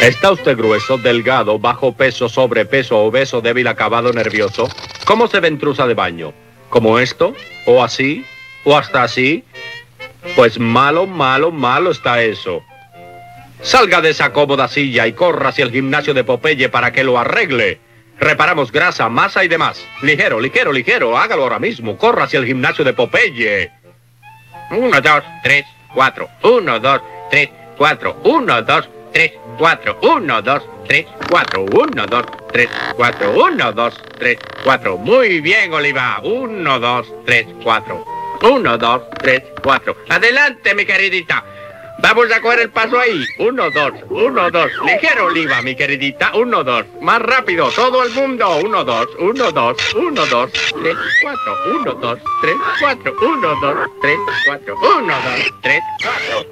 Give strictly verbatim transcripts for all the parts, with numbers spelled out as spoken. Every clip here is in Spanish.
¿Está usted grueso, delgado, bajo peso, sobrepeso, obeso, débil, acabado, nervioso? ¿Cómo se ve en trusa de baño? ¿Como esto? ¿O así? ¿O hasta así? Pues malo, malo, malo está eso. Salga de esa cómoda silla y corra hacia el gimnasio de Popeye para que lo arregle. Reparamos grasa, masa y demás. Ligero, ligero, ligero. Hágalo ahora mismo. Corra hacia el gimnasio de Popeye. Uno, dos, tres, cuatro. Uno, dos, tres, cuatro. Uno, dos, tres, cuatro. Uno, dos, tres, cuatro. Uno, dos, tres, cuatro. Uno, dos, tres, cuatro. Muy bien, Oliva. Uno, dos, tres, cuatro. Uno, dos, tres, cuatro. Adelante, mi queridita. Vamos a coger el paso ahí. Uno, dos, uno, dos. Ligero, Oliva, mi queridita. Uno, dos. Más rápido, todo el mundo. Uno, dos, uno, dos, uno, dos, tres, cuatro. Uno, dos, tres, cuatro. Uno, dos, tres, cuatro. Uno, dos, tres, cuatro.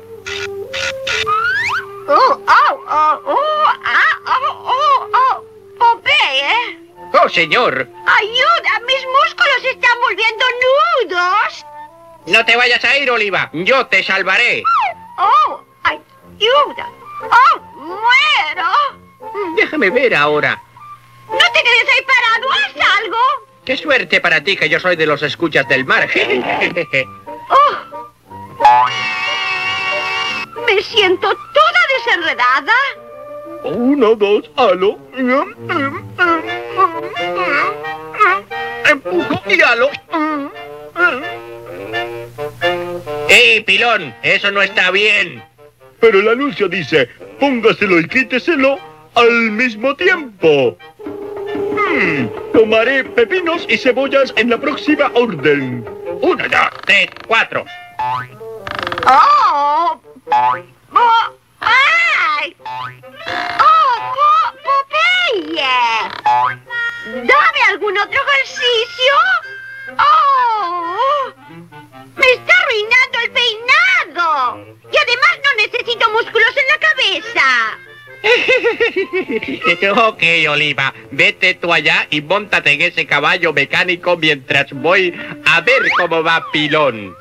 Oh, oh, oh, oh, ah, oh, oh, oh. Popeye. Oh, señor. Ayuda, mis músculos se están volviendo nudos. No te vayas a ir, Oliva. Yo te salvaré. Oh, ayuda. Oh, muero. Déjame ver ahora. No te quedes ahí parado, haz algo. Qué suerte para ti que yo soy de los escuchas del mar. Oh. Me siento toda desenredada. Uno, dos, halo. Empujo y halo. ¡Ey, pilón! ¡Eso no está bien! Pero el anuncio dice, póngaselo y quíteselo al mismo tiempo. Hmm, tomaré pepinos y cebollas en la próxima orden. Uno, dos, tres, cuatro. Oh. Oh. ¡Ay! ¡Oh, po Popeye! ¿Dame algún otro ejercicio? ¡Oh! ¡Me está arruinando el peinado! Y además no necesito músculos en la cabeza. Ok, Oliva, vete tú allá y móntate en ese caballo mecánico mientras voy a ver cómo va Pilón.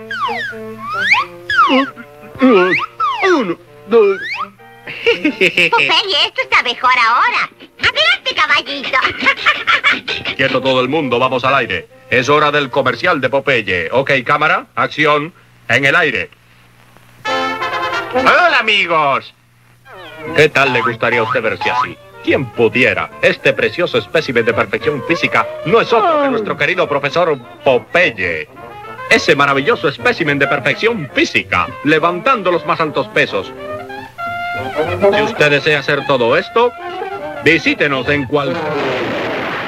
Uno, dos. Popeye, esto está mejor ahora. ¡Adelante, caballito! Quieto todo el mundo, vamos al aire. Es hora del comercial de Popeye. Ok, cámara, acción, en el aire. ¡Hola, amigos! ¿Qué tal le gustaría a usted verse así? ¿Quién pudiera? Este precioso espécimen de perfección física no es otro que nuestro querido profesor Popeye. Ese maravilloso espécimen de perfección física, levantando los más altos pesos. Si usted desea hacer todo esto, visítenos en cualquier...